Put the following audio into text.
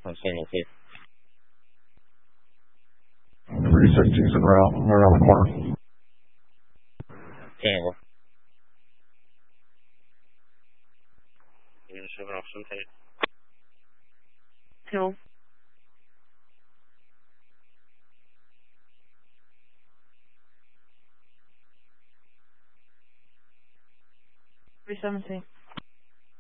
谢谢。 360's en route. We're around the corner. Tango. Unit 7 off Syntax. Hill. Three 70.